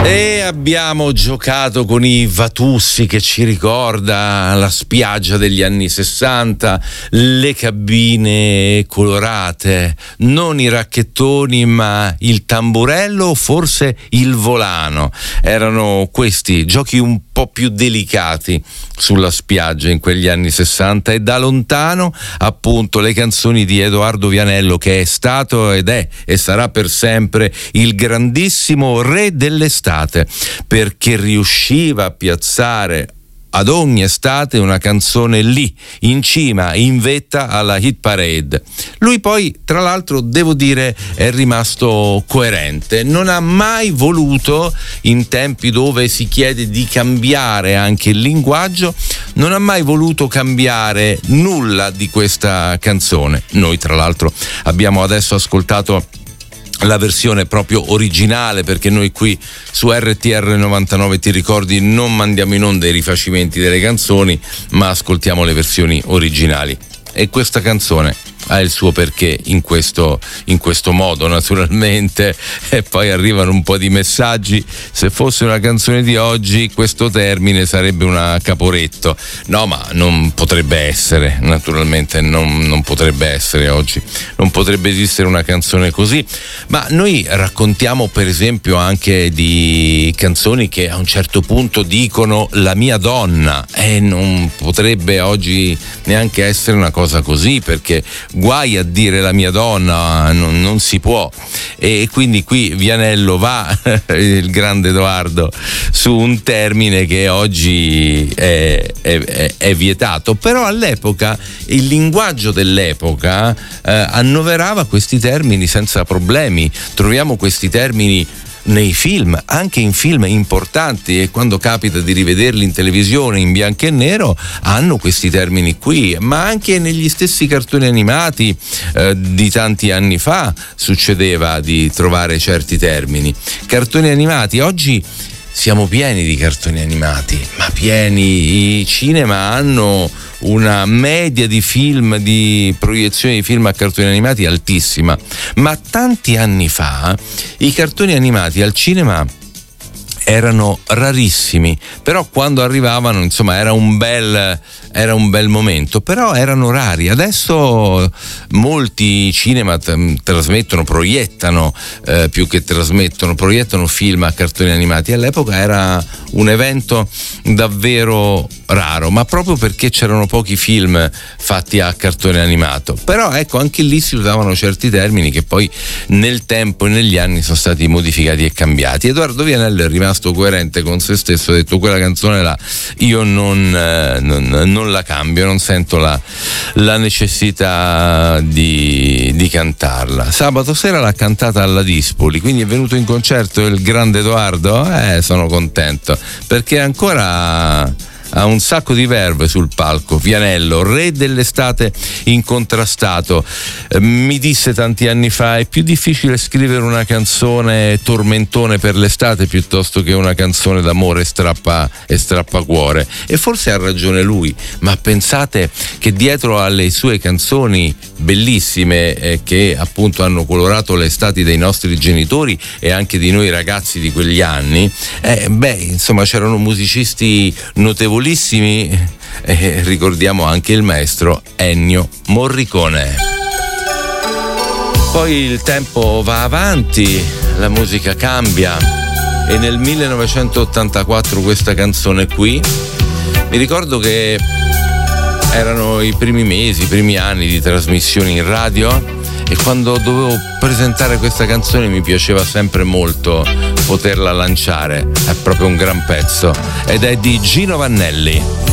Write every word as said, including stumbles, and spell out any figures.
E abbiamo giocato con i Vatussi, che ci ricorda la spiaggia degli anni sessanta, le cabine colorate, non i racchettoni ma il tamburello o forse il volano. Erano questi giochi un po' più delicati sulla spiaggia in quegli anni sessanta, e da lontano appunto le canzoni di Edoardo Vianello, che è stato ed è e sarà per sempre il grandissimo re dell'estate, perché riusciva a piazzare ad ogni estate una canzone lì, in cima, in vetta alla hit parade. Lui poi, tra l'altro, devo dire, è rimasto coerente, non ha mai voluto, in tempi dove si chiede di cambiare anche il linguaggio, non ha mai voluto cambiare nulla di questa canzone. Noi, tra l'altro, abbiamo adesso ascoltato la versione proprio originale, perché noi qui su R T R novantanove, ti ricordi, non mandiamo in onda i rifacimenti delle canzoni, ma ascoltiamo le versioni originali. E questa canzone ha il suo perché in questo, in questo modo, naturalmente. E poi arrivano un po' di messaggi: se fosse una canzone di oggi questo termine sarebbe una Caporetto. No, ma non potrebbe essere, naturalmente non, non potrebbe essere oggi, non potrebbe esistere una canzone così. Ma noi raccontiamo per esempio anche di canzoni che a un certo punto dicono la mia donna, e non potrebbe oggi neanche essere una cosa così, perché guai a dire la mia donna, non, non si può. E quindi qui Vianello va, il grande Edoardo, su un termine che oggi è, è, è vietato, però all'epoca il linguaggio dell'epoca eh, annoverava questi termini senza problemi. Troviamo questi termini nei film, anche in film importanti, e quando capita di rivederli in televisione in bianco e nero hanno questi termini qui, ma anche negli stessi cartoni animati eh, di tanti anni fa succedeva di trovare certi termini. Cartoni animati, oggi siamo pieni di cartoni animati, ma pieni. I cinema hanno una media di film, di proiezioni di film a cartoni animati altissima, ma tanti anni fa i cartoni animati al cinema erano rarissimi, però quando arrivavano, insomma, era un bel era un bel momento, però erano rari. Adesso molti cinema t- trasmettono, proiettano eh, più che trasmettono, proiettano film a cartoni animati. All'epoca era un evento davvero raro, ma proprio perché c'erano pochi film fatti a cartone animato. Però ecco, anche lì si usavano certi termini che poi nel tempo e negli anni sono stati modificati e cambiati. Edoardo Vianello è rimasto coerente con se stesso, ha detto: quella canzone là io non, eh, non, non la cambio, non sento la, la necessità di, di cantarla. Sabato sera l'ha cantata alla Dispoli, quindi è venuto in concerto il grande Edoardo. Eh, sono contento, perché ancora ha un sacco di verve sul palco. Vianello, re dell'estate incontrastato. Eh, mi disse tanti anni fa: è più difficile scrivere una canzone tormentone per l'estate piuttosto che una canzone d'amore strappa e strappacuore. E forse ha ragione lui, ma pensate che dietro alle sue canzoni bellissime eh, che appunto hanno colorato le estati dei nostri genitori e anche di noi ragazzi di quegli anni, eh, beh, insomma, c'erano musicisti notevoli. Eh, ricordiamo anche il maestro Ennio Morricone. Poi il tempo va avanti, la musica cambia, e nel millenovecentottantaquattro questa canzone qui, mi ricordo che erano i primi mesi, i primi anni di trasmissioni in radio, e quando dovevo presentare questa canzone mi piaceva sempre molto poterla lanciare. È proprio un gran pezzo, ed è di Gino Vannelli.